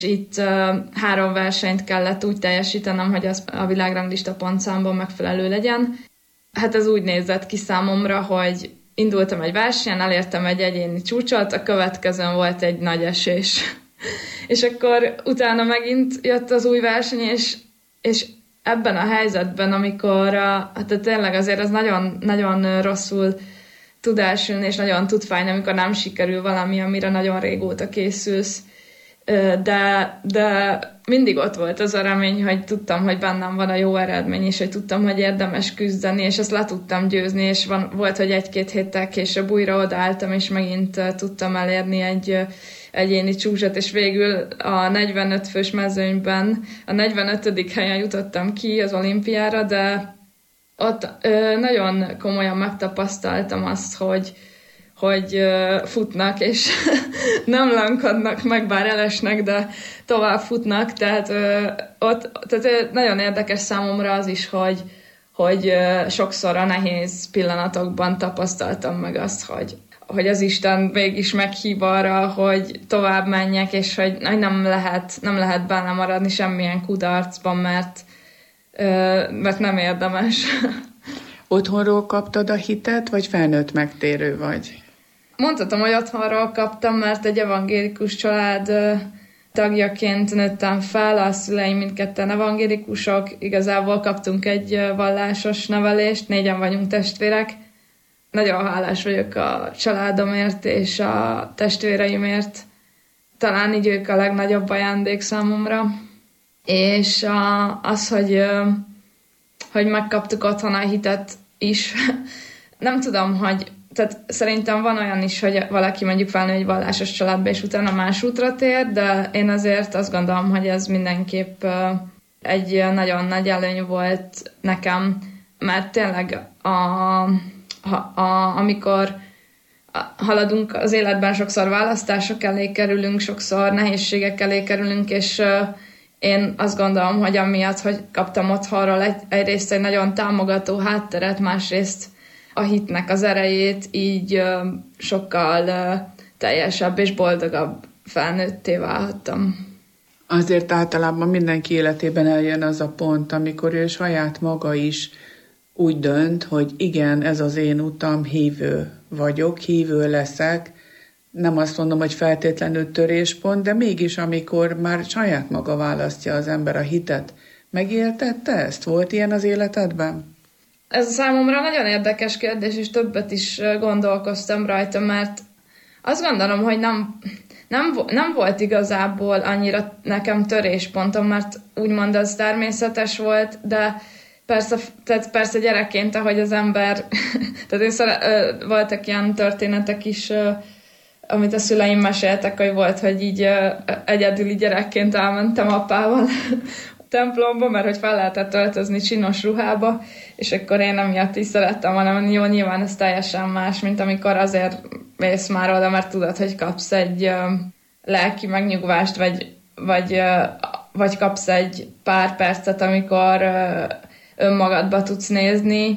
Itt 3 versenyt kellett úgy teljesítenem, hogy az a világranglista pontszámban megfelelő legyen. Hát ez úgy nézett ki számomra, hogy indultam egy versenyen, elértem egy egyéni csúcsot, a következőn volt egy nagy esés. És akkor utána megint jött az új verseny, és ebben a helyzetben, amikor hát tényleg azért az nagyon, nagyon rosszul tud elsülni, és nagyon tud fájni, amikor nem sikerül valami, amire nagyon régóta készülsz. De mindig ott volt az a remény, hogy tudtam, hogy bennem van a jó eredmény, és hogy tudtam, hogy érdemes küzdeni, és ezt le tudtam győzni, és volt, hogy 1-2 héttel később újra odaálltam, és megint tudtam elérni egy egyéni csúcsot, és végül a 45 fős mezőnyben a 45. helyen jutottam ki az olimpiára, de ott nagyon komolyan megtapasztaltam azt, hogy futnak, és nem lankadnak meg, bár elesnek, de tovább futnak, tehát nagyon érdekes számomra az is, hogy sokszor a nehéz pillanatokban tapasztaltam meg azt, hogy az Isten mégis meghív arra, hogy tovább menjek, és hogy nem lehet benne maradni semmilyen kudarcban, mert nem érdemes. Otthonról kaptad a hitet, vagy felnőtt megtérő vagy? Mondhatom, hogy otthonról kaptam, mert egy evangélikus család tagjaként nőttem fel, a szüleim mindketten evangélikusok, igazából kaptunk egy vallásos nevelést, 4-en vagyunk testvérek. Nagyon hálás vagyok a családomért és a testvéreimért. Talán így ők a legnagyobb ajándék számomra. És az, hogy megkaptuk otthon a hitet is. Nem tudom, tehát szerintem van olyan is, hogy valaki mondjuk felnő egy vallásos családba, és utána más útra tér, de én azért azt gondolom, hogy ez mindenképp egy nagyon nagy előny volt nekem, mert tényleg amikor haladunk az életben, sokszor választások elé kerülünk, sokszor nehézségek elé kerülünk, és én azt gondolom, hogy amiatt, hogy kaptam otthonról egyrészt egy nagyon támogató hátteret, másrészt a hitnek az erejét, így sokkal teljesebb és boldogabb felnőtté válhattam. Azért általában mindenki életében eljön az a pont, amikor ő saját maga is úgy dönt, hogy igen, ez az én utam, hívő vagyok, hívő leszek. Nem azt mondom, hogy feltétlenül töréspont, de mégis amikor már saját maga választja az ember a hitet. Megéltette ezt? Volt ilyen az életedben? Ez számomra nagyon érdekes kérdés, és többet is gondolkoztam rajta, mert azt gondolom, hogy nem volt igazából annyira nekem töréspontom, mert úgymond az természetes volt, de persze gyerekként, ahogy az ember, tehát voltak ilyen történetek is, amit a szüleim meséltek, hogy volt, hogy így egyedüli gyerekként elmentem apával templomba, mert hogy fel lehetett öltözni csinos ruhába, és akkor én emiatt is szerettem volna menni. Jó, nyilván ez teljesen más, mint amikor azért mész már oda, mert tudod, hogy kapsz egy lelki megnyugvást, vagy kapsz egy pár percet, amikor önmagadba tudsz nézni.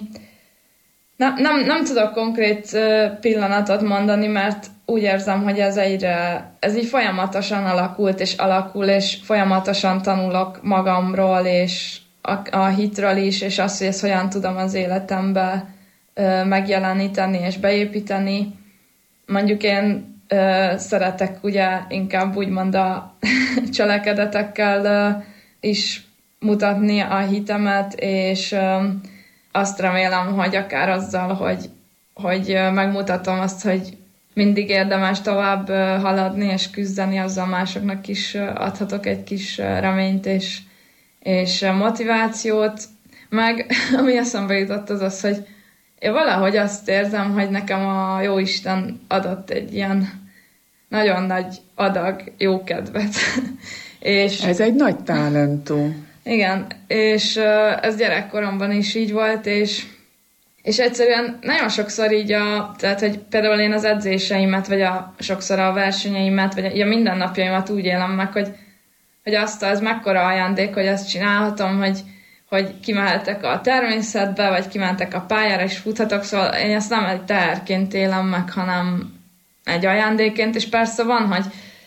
Nem tudok konkrét pillanatot mondani, mert úgy érzem, hogy ez így folyamatosan alakult és alakul, és folyamatosan tanulok magamról, és a hitről is, és azt, hogy ezt hogyan tudom az életembe megjeleníteni és beépíteni. Mondjuk én szeretek ugye inkább úgymond a cselekedetekkel is mutatni a hitemet, és azt remélem, hogy akár azzal, hogy megmutatom azt, hogy mindig érdemes tovább haladni és küzdeni, azzal másoknak is adhatok egy kis reményt és motivációt. Meg ami eszembe jutott az, hogy én valahogy azt érzem, hogy nekem a Jóisten adott egy ilyen nagyon nagy adag jókedvet. És ez egy nagy talentum. Igen, és ez gyerekkoromban is így volt, és egyszerűen nagyon sokszor így tehát, hogy például én az edzéseimet, vagy sokszor a versenyeimet, vagy a mindennapjaimat úgy élem meg, hogy ez mekkora ajándék, hogy azt csinálhatom, hogy kimehetek a természetbe, vagy kimehetek a pályára, és futhatok, szóval én ezt nem egy teherként élem meg, hanem egy ajándékként, és persze van,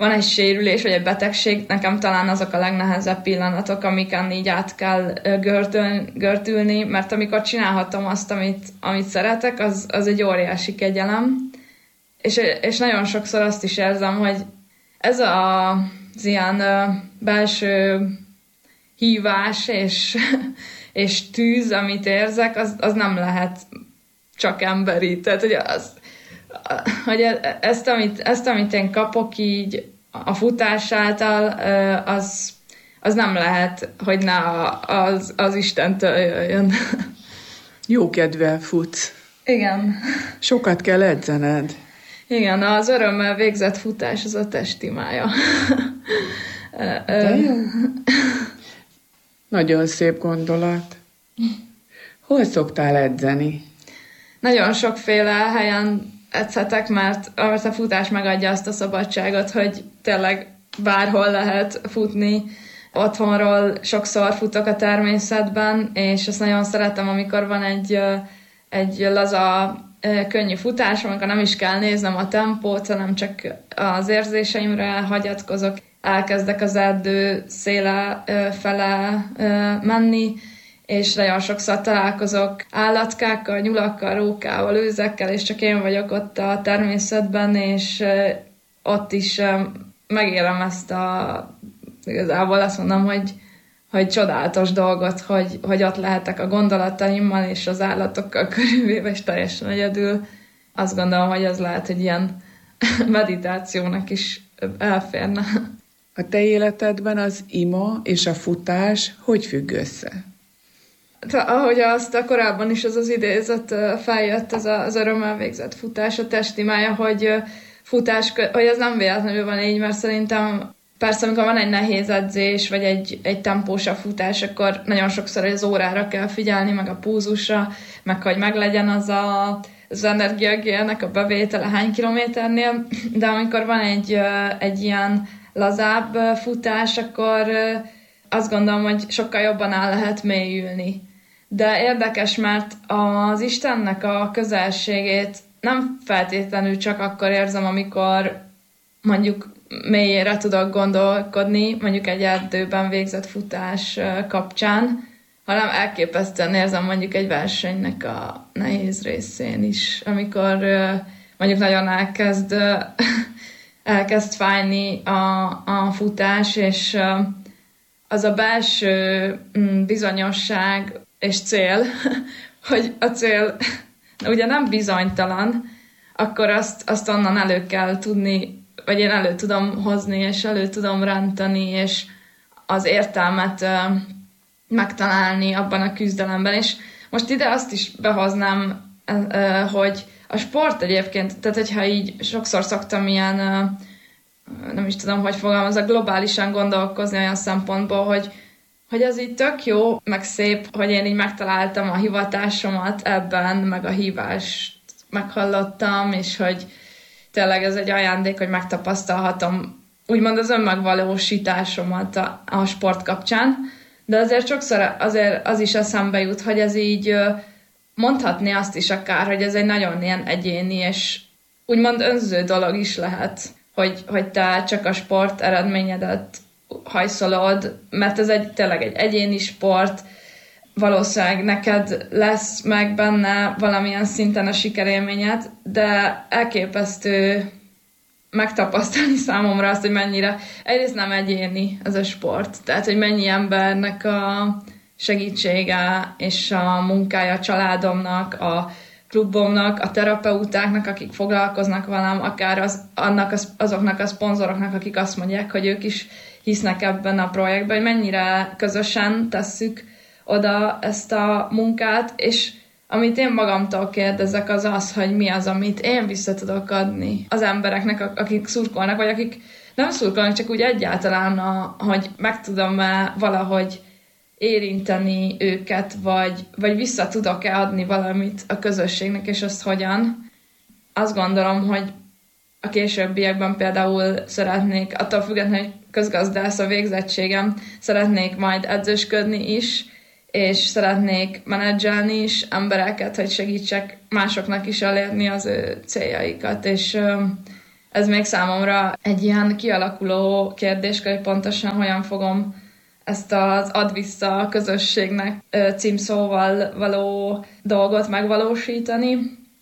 van egy sérülés, vagy egy betegség, nekem talán azok a legnehezebb pillanatok, amiken így át kell gördülni, mert amikor csinálhatom azt, amit szeretek, az egy óriási kegyelem. És nagyon sokszor azt is érzem, hogy ez az ilyen belső hívás és tűz, amit érzek, az nem lehet csak emberi. Tehát, hogy ezt, amit én kapok így a futás által, az nem lehet, hogy ne az Istentől jöjjön. Jó kedvel futsz. Igen. Sokat kell edzened. Igen, az örömmel végzett futás az a testimája. De jó. Nagyon szép gondolat. Hol szoktál edzeni? Nagyon sokféle helyen edzhetek, mert a futás megadja azt a szabadságot, hogy tényleg bárhol lehet futni. Otthonról sokszor futok a természetben, és azt nagyon szeretem, amikor van egy laza, könnyű futás, amikor nem is kell néznem a tempót, hanem csak az érzéseimre hagyatkozok. Elkezdek az erdő széle fele menni, és nagyon sokszor találkozok állatkákkal, nyulakkal, rókával, őzekkel, és csak én vagyok ott a természetben, és ott is megélem ezt igazából azt mondom, hogy csodálatos dolgot, hogy ott lehetek a gondolataimmal és az állatokkal körülvéve, és teljesen egyedül. Azt gondolom, hogy ez lehet, hogy ilyen meditációnak is elférne. A te életedben az ima és a futás hogy függ össze? Ahogy azt korábban is az idézet feljött, ez az örömmel végzett futás, a testimája, hogy hogy ez nem véletlenül van így, mert szerintem persze, amikor van egy nehéz edzés, vagy egy tempósabb futás, akkor nagyon sokszor az órára kell figyelni, meg a pulzusra, meg hogy meglegyen az energiagélnek a bevétele hány kilométernél, de amikor van egy ilyen lazább futás, akkor azt gondolom, hogy sokkal jobban el lehet mélyülni. De érdekes, mert az Istennek a közelségét nem feltétlenül csak akkor érzem, amikor mondjuk mélyére tudok gondolkodni, mondjuk egy erdőben végzett futás kapcsán, hanem elképesztően érzem mondjuk egy versenynek a nehéz részén is, amikor mondjuk nagyon elkezd fájni a futás, és az a belső bizonyosság és cél, hogy a cél ugye nem bizonytalan, akkor azt onnan elő kell tudni, vagy én elő tudom hozni, és elő tudom rántani, és az értelmet megtalálni abban a küzdelemben. És most ide azt is behoznám, hogy a sport egyébként, tehát hogyha így sokszor szoktam ilyen, nem is tudom, hogy fogalmazok, globálisan gondolkozni olyan szempontból, hogy ez így tök jó, meg szép, hogy én így megtaláltam a hivatásomat ebben, meg a hívást meghallottam, és hogy tényleg ez egy ajándék, hogy megtapasztalhatom úgymond az önmegvalósításomat a sport kapcsán, de azért sokszor az is eszembe jut, hogy ez így mondhatni azt is akár, hogy ez egy nagyon ilyen egyéni és úgymond önző dolog is lehet, hogy te csak a sport eredményedet hajszolod, mert ez tényleg egy egyéni sport, valószínűleg neked lesz meg benne valamilyen szinten a sikerélményed, de elképesztő megtapasztalni számomra azt, hogy mennyire egyrészt nem egyéni ez a sport, tehát hogy mennyi embernek a segítsége és a munkája a családomnak, a klubomnak, a terapeutáknak, akik foglalkoznak velem, akár azoknak a szponzoroknak, akik azt mondják, hogy ők is hisznek ebben a projektben, hogy mennyire közösen tesszük oda ezt a munkát, és amit én magamtól kérdezek, az, hogy mi az, amit én vissza tudok adni az embereknek, akik szurkolnak, vagy akik nem szurkolnak, csak úgy egyáltalán, hogy meg tudom-e valahogy érinteni őket, vagy vissza tudok-e adni valamit a közösségnek, és azt hogyan. Azt gondolom, hogy a későbbiekben például szeretnék, attól függetlenül, hogy közgazdász a végzettségem, szeretnék majd edzősködni is, és szeretnék menedzselni is embereket, hogy segítsek másoknak is elérni az ő céljaikat, és ez még számomra egy ilyen kialakuló kérdéskör, hogy pontosan hogyan fogom ezt az ad vissza a közösségnek címszóval való dolgot megvalósítani.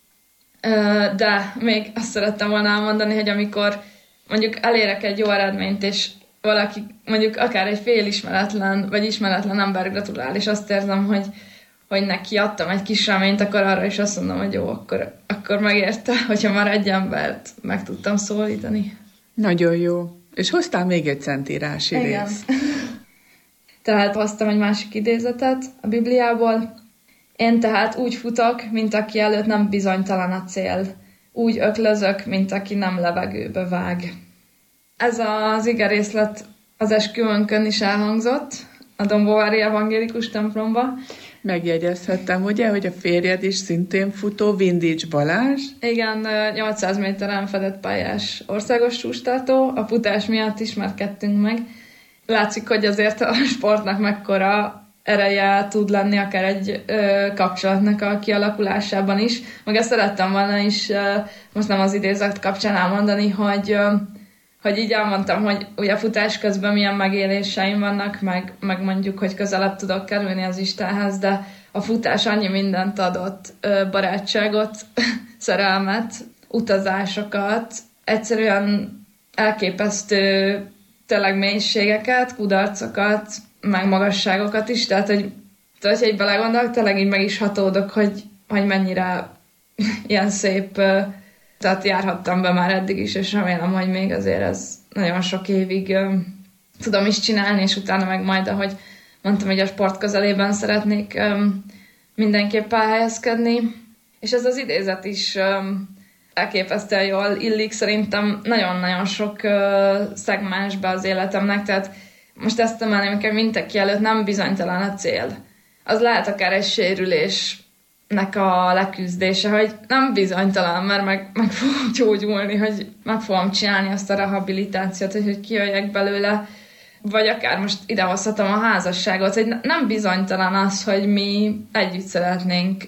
De még azt szerettem volna elmondani, hogy amikor mondjuk elérek egy jó eredményt, és valaki mondjuk akár egy fél ismeretlen, vagy ismeretlen ember gratulál, és azt érzem, hogy neki adtam egy kis reményt, akkor arra is azt mondom, hogy jó, akkor megérte, hogyha már egy embert meg tudtam szólítani. Nagyon jó. És hoztál még egy szentírási részt. Tehát hoztam egy másik idézetet a Bibliából. Én tehát úgy futok, mint aki előtt nem bizonytalan a cél. Úgy öklözök, mint aki nem levegőbe vág. Ez az igerészlet az esküvőnkön is elhangzott, a Dombóvári Evangélikus templomba. Megjegyezhettem, ugye, hogy a férjed is szintén futó, Vindics Balázs. Igen, 800 méteren fedett pályás országos csúcstartó. A futás miatt ismerkedtünk meg. Látszik, hogy azért a sportnak mekkora ereje tud lenni akár egy kapcsolatnak a kialakulásában is. Meg ezt szerettem volna is, most nem az idézet kapcsán elmondani, hogy így elmondtam, hogy ugye a futás közben milyen megéléseim vannak, meg mondjuk, hogy közelebb tudok kerülni az Istenhez, de a futás annyi mindent adott, barátságot, szerelmet, utazásokat, egyszerűen elképesztő tényleg mélységeket, kudarcokat, meg magasságokat is, tehát hogy egy belegondolok, tényleg így meg is hatódok, hogy mennyire ilyen szép, tehát járhattam be már eddig is, és remélem, hogy még azért ez nagyon sok évig tudom is csinálni, és utána meg majd, ahogy mondtam, hogy a sport közelében szeretnék mindenképp elhelyezkedni. És ez az idézet is elképesztően jól illik szerintem nagyon-nagyon sok szegmensbe az életemnek, tehát most ezt emelném, hogy mindenki előtt nem bizonytalan a cél. Az lehet akár egy sérülésnek a leküzdése, hogy nem bizonytalan, mert meg fogom gyógyulni, hogy meg fogom csinálni azt a rehabilitációt, hogy kijöjjek belőle, vagy akár most idehozhatom a házasságot, hogy nem bizonytalan az, hogy mi együtt szeretnénk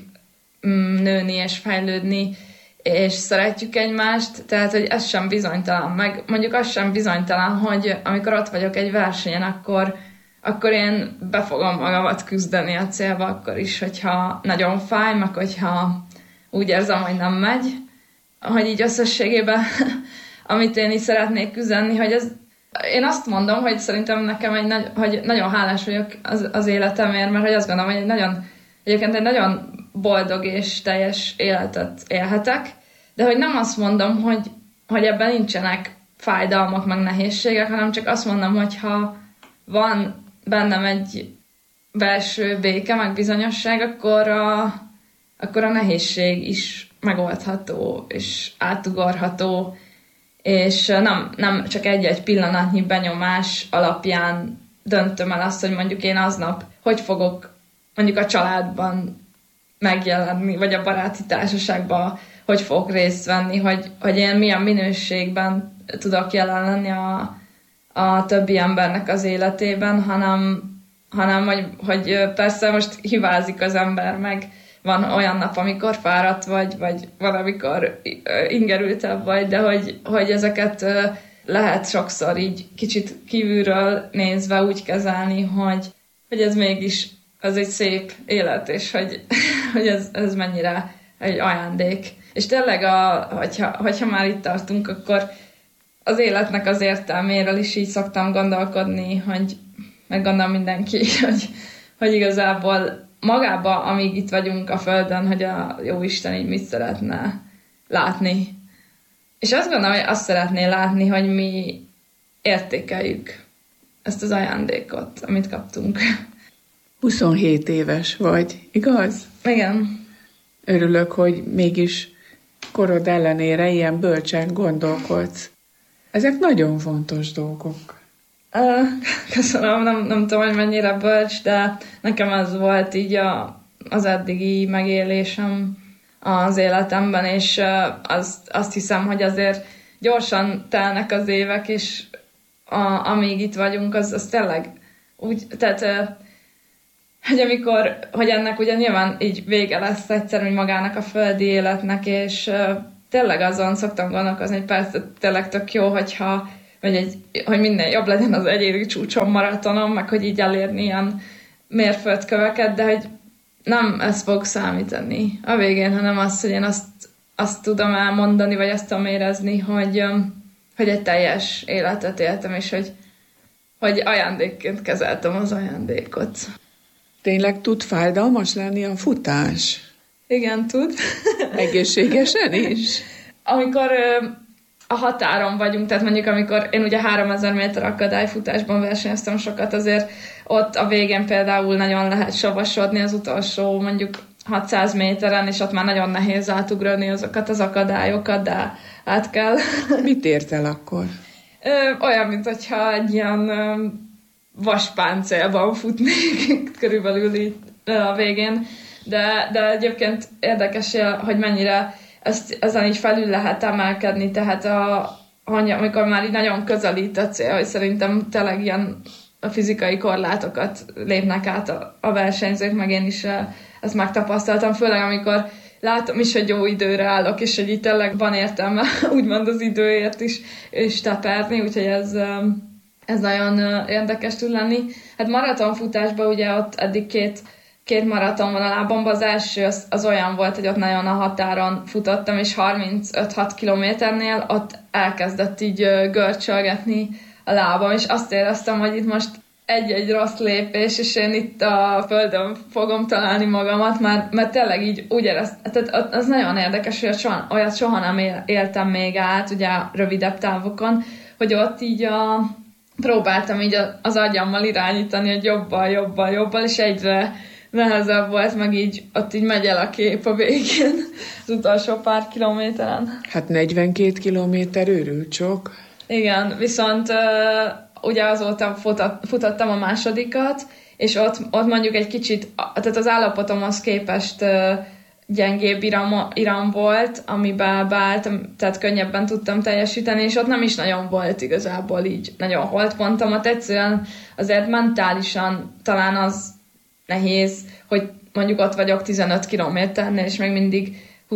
nőni és fejlődni, és szeretjük egymást, tehát, hogy ez sem bizonytalan, meg mondjuk az sem bizonytalan, hogy amikor ott vagyok egy versenyen, akkor én be fogom magamat küzdeni a célba, akkor is, hogyha nagyon fáj, meg hogyha úgy érzem, hogy nem megy, hogy így összességében, amit én is szeretnék küzdeni, hogy ez, én azt mondom, hogy szerintem nekem hogy nagyon hálás vagyok az életemért, mert hogy azt gondolom, hogy egyébként egy nagyon boldog és teljes életet élhetek, de hogy nem azt mondom, hogy ebben nincsenek fájdalmak, meg nehézségek, hanem csak azt mondom, hogy ha van bennem egy belső béke, meg bizonyosság, akkor a nehézség is megoldható, és átugorható, és nem csak egy-egy pillanatnyi benyomás alapján döntöm el azt, hogy mondjuk én aznap hogy fogok mondjuk a családban megjelenni, vagy a baráti társaságban hogy fogok részt venni, hogy én milyen minőségben tudok jelen lenni a többi embernek az életében, hanem hogy persze most hibázik az ember, meg van olyan nap, amikor fáradt vagy van, amikor ingerültebb vagy, de hogy ezeket lehet sokszor így kicsit kívülről nézve úgy kezelni, hogy ez mégis az egy szép élet, és hogy ez mennyire egy ajándék. És tényleg, hogyha már itt tartunk, akkor az életnek az értelméről is így szoktam gondolkodni, hogy meg gondolom mindenki, hogy igazából magába, amíg itt vagyunk a Földön, hogy a Jóisten így mit szeretne látni. És azt gondolom, hogy azt szeretné látni, hogy mi értékeljük ezt az ajándékot, amit kaptunk. 27 éves vagy, igaz? Igen. Örülök, hogy mégis korod ellenére ilyen bölcsen gondolkodsz. Ezek nagyon fontos dolgok. Köszönöm, nem tudom, hogy mennyire bölcs, de nekem ez volt így az eddigi megélésem az életemben, és azt hiszem, hogy azért gyorsan telnek az évek, és amíg itt vagyunk, az tényleg úgy, tehát hogy ennek ugye nyilván így vége lesz egyszer, hogy magának a földi életnek, és tényleg azon szoktam gondolkozni, hogy persze tényleg tök jó, hogy minden jobb legyen az egyéni csúcson, maratonon, meg hogy így elérni ilyen mérföldköveket, de hogy nem ez fog számítani a végén, hanem az, hogy én azt tudom elmondani, vagy azt tudom érezni, hogy egy teljes életet éltem, és hogy ajándékként kezeltem az ajándékot. Tényleg tud fájdalmas lenni a futás? Igen, tud. Egészségesen is? Amikor a határon vagyunk, tehát mondjuk amikor én ugye 3000 méter akadályfutásban versenyeztem sokat, azért ott a végén például nagyon lehet savasodni az utolsó mondjuk 600 méteren, és ott már nagyon nehéz átugrani azokat az akadályokat, de át kell. Mit ért el akkor? Olyan, mint hogyha egy ilyen vaspáncélban futnék körülbelül itt a végén, de egyébként érdekes, hogy mennyire ezen így felül lehet emelkedni, tehát amikor már így nagyon közelít a cél, hogy szerintem tényleg ilyen a fizikai korlátokat lépnek át a versenyzők, meg én is ezt megtapasztaltam, főleg amikor látom is, hogy jó időre állok, és hogy itt tényleg van értelme úgymond az időért is és teperni, úgyhogy ez nagyon érdekes tud lenni. Hát maratonfutásban ugye ott eddig két maraton van a lábamban, az első az olyan volt, hogy ott nagyon a határon futottam, és 35-6 kilométernél ott elkezdett így görcsölgetni a lábam, és azt éreztem, hogy itt most egy-egy rossz lépés, és én itt a földön fogom találni magamat, mert tényleg így úgy éreztem, tehát az nagyon érdekes, hogy olyat soha nem éltem még át, ugye rövidebb távokon, hogy ott így próbáltam így az agyammal irányítani, hogy jobbal, és egyre nehezebb volt, meg így ott így megy el a kép a végén az utolsó pár kilométeren. Hát 42 kilométer őrült sok. Igen, viszont ugye azóta futottam a másodikat, és ott mondjuk egy kicsit, tehát az állapotomhoz képest gyengébb iram volt, amiben beálltam, tehát könnyebben tudtam teljesíteni, és ott nem is nagyon volt igazából így nagyon holtpontom, ott egyszerűen azért mentálisan talán az nehéz, hogy mondjuk ott vagyok 15 kilométernél, és még mindig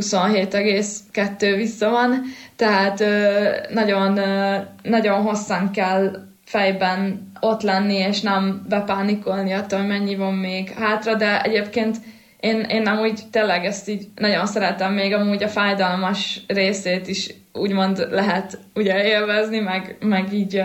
27,2 vissza van, tehát nagyon, nagyon hosszan kell fejben ott lenni, és nem bepánikolni attól, hogy mennyi van még hátra, de egyébként én nem úgy tényleg ezt így nagyon szeretem, még amúgy a fájdalmas részét is úgymond lehet ugye élvezni, meg így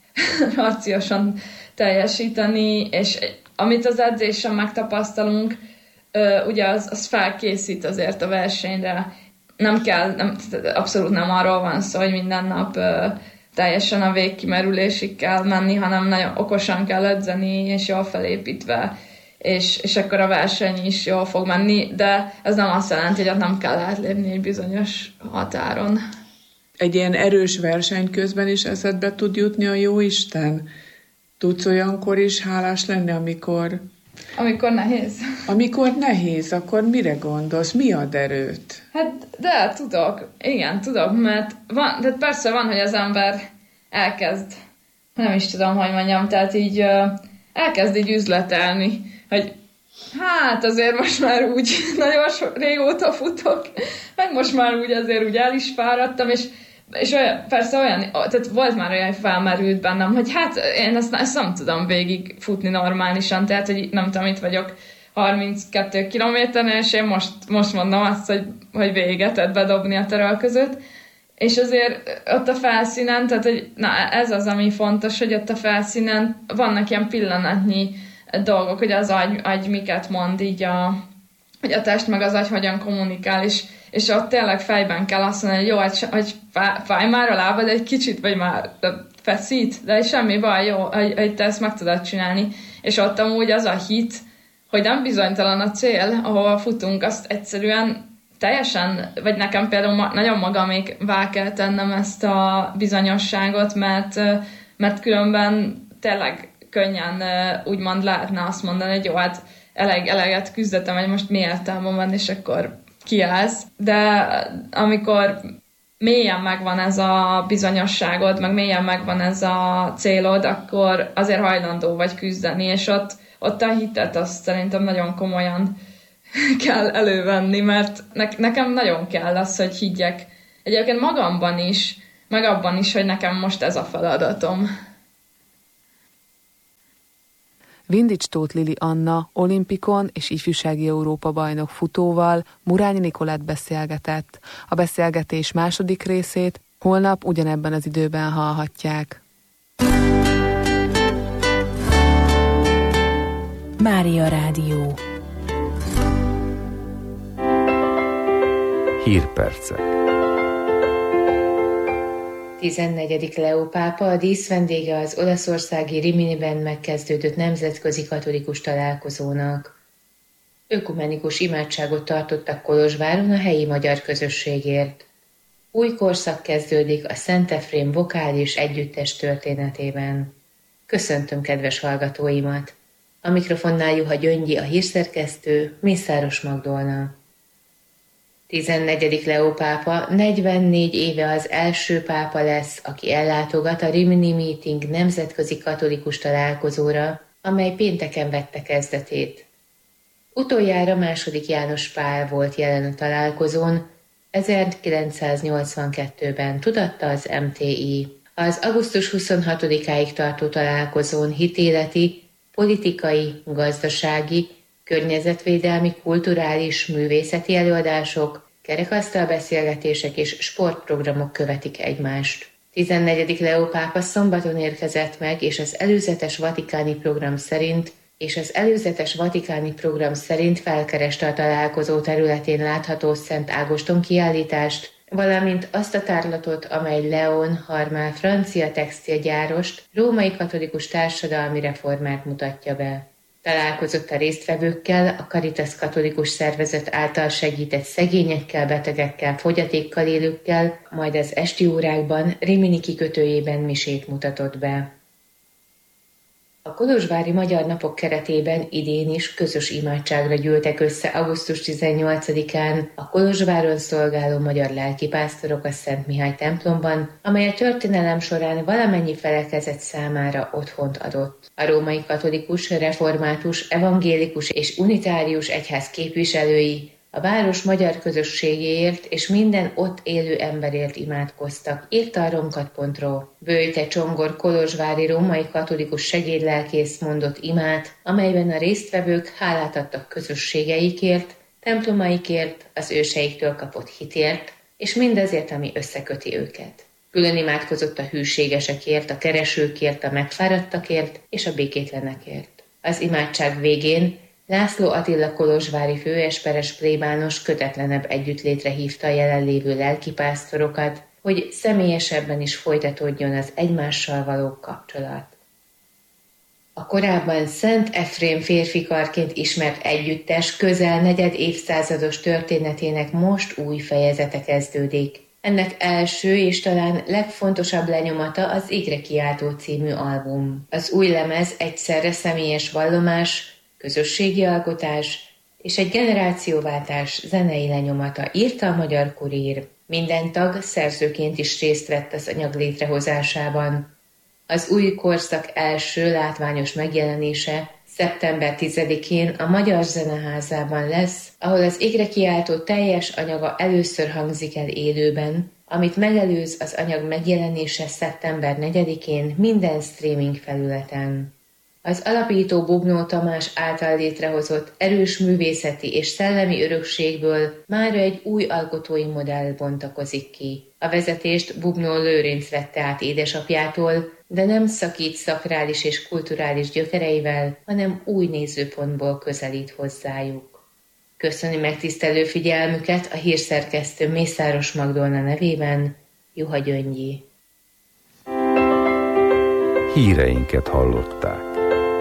harciosan teljesíteni, és amit az edzésen megtapasztalunk, ugye az felkészít azért a versenyre. Nem kell, abszolút nem arról van szó, hogy minden nap teljesen a végkimerülésig kell menni, hanem nagyon okosan kell edzeni, és jól felépítve, és akkor a verseny is jól fog menni, de ez nem azt jelenti, hogy ott nem kell átlépni egy bizonyos határon. Egy ilyen erős verseny közben is eszedbe tud jutni a jóisten? Tudsz olyankor is hálás lenni, amikor nehéz? Amikor nehéz, akkor mire gondolsz? Mi ad erőt? Hát, de tudok. Igen, tudok, mert de persze van, hogy az ember elkezd, nem is tudom, hogy mondjam, tehát így elkezd így üzletelni, hogy hát azért most már úgy nagyon régóta futok, meg most már úgy azért úgy el is fáradtam, és olyan, persze olyan, tehát volt már olyan, felmerült bennem, hogy hát én ezt nem tudom végig futni normálisan, tehát hogy nem tudom, itt vagyok 32 kilométernél, és én most mondom azt, hogy véget, tehát bedobni a törölközőt, és azért ott a felszínen, tehát hogy na, ez az, ami fontos, hogy ott a felszínen vannak ilyen pillanatnyi dolgok, hogy az agy miket mond így hogy a test meg az agy hogyan kommunikál, és ott tényleg fejben kell azt mondani, hogy jó, hogy fáj már a lábad egy kicsit, vagy már feszít, de semmi baj, jó, hogy te ezt meg tudod csinálni. És ott amúgy az a hit, hogy nem bizonytalan a cél, ahova futunk, azt egyszerűen teljesen, vagy nekem például nagyon magamék vá kell tennem ezt a bizonyosságot, mert különben tényleg könnyen úgymond lehetne azt mondani, hogy jó, hát eleget küzdöttem, hogy most mi értelme van, és akkor kiállsz. De amikor mélyen megvan ez a bizonyosságod, meg mélyen megvan ez a célod, akkor azért hajlandó vagy küzdeni, és ott a hitet azt szerintem nagyon komolyan kell elővenni, mert nekem nagyon kell az, hogy higgyek egyébként magamban is, meg abban is, hogy nekem most ez a feladatom. Vindics Tóth Lili Anna olimpikon és ifjúsági Európa-bajnok futóval Murányi Nikolett beszélgetett. A beszélgetés második részét holnap ugyanebben az időben hallhatják. Mária Rádió. Hírpercek. 14. Leó pápa a díszvendége az olaszországi Riminiben megkezdődött nemzetközi katolikus találkozónak. Ökumenikus imádságot tartottak Kolozsváron a helyi magyar közösségért. Új korszak kezdődik a Szent Efrém vokális együttes történetében. Köszöntöm kedves hallgatóimat! A mikrofonnál Juha Gyöngyi, a hírszerkesztő, Mészáros Magdolna. 14. Leó pápa 44 éve az első pápa lesz, aki ellátogat a Rimini Meeting nemzetközi katolikus találkozóra, amely pénteken vette kezdetét. Utoljára II. János Pál volt jelen a találkozón, 1982-ben tudatta az MTI. Az augusztus 26-áig tartó találkozón hitéleti, politikai, gazdasági, környezetvédelmi, kulturális, művészeti előadások, kerekasztalbeszélgetések és sportprogramok követik egymást. 14. Leó pápa szombaton érkezett meg, és az előzetes vatikáni program szerint felkereste a találkozó területén látható Szent Ágoston kiállítást, valamint azt a tárlatot, amely León Harmel francia textilgyárost, római katolikus társadalmi reformát mutatja be. Találkozott a résztvevőkkel, a Caritas katolikus szervezet által segített szegényekkel, betegekkel, fogyatékkal élőkkel, majd az esti órákban Rimini kikötőjében misét mutatott be. A kolozsvári Magyar Napok keretében idén is közös imádságra gyűltek össze augusztus 18-án a Kolozsváron szolgáló magyar lelkipásztorok a Szent Mihály templomban, amely a történelem során valamennyi felekezet számára otthont adott. A római katolikus, református, evangélikus és unitárius egyház képviselői a város magyar közösségéért és minden ott élő emberért imádkoztak, írta a romkat.ro. Böjte Csongor kolozsvári római katolikus segédlelkész mondott imát, amelyben a résztvevők hálát adtak közösségeikért, templomaikért, az őseiktől kapott hitért, és mindazért, ami összeköti őket. Külön imádkozott a hűségesekért, a keresőkért, a megfáradtakért és a békétlenekért. Az imádság végén László Attila kolozsvári főesperes plébános kötetlenebb együttlétre hívta a jelenlévő lelkipásztorokat, hogy személyesebben is folytatódjon az egymással való kapcsolat. A korábban Szent Efrém férfikarként ismert együttes közel negyed évszázados történetének most új fejezete kezdődik. Ennek első és talán legfontosabb lenyomata az Égre kiáltó című album. Az új lemez egyszerre személyes vallomás, közösségi alkotás és egy generációváltás zenei lenyomata, írta a Magyar Kurír. Minden tag szerzőként is részt vett az anyag létrehozásában. Az új korszak első látványos megjelenése szeptember 10-én a Magyar Zeneházában lesz, ahol az Égre kiáltó teljes anyaga először hangzik el élőben, amit megelőz az anyag megjelenése szeptember 4-én minden streaming felületen. Az alapító Bubnó Tamás által létrehozott erős művészeti és szellemi örökségből mára egy új alkotói modell bontakozik ki. A vezetést Bubnó Lőrinc vette át édesapjától, de nem szakít szakrális és kulturális gyökereivel, hanem új nézőpontból közelít hozzájuk. Köszöni megtisztelő figyelmüket a hírszerkesztő Mészáros Magdolna nevében, Juha Gyöngyi. Híreinket hallották.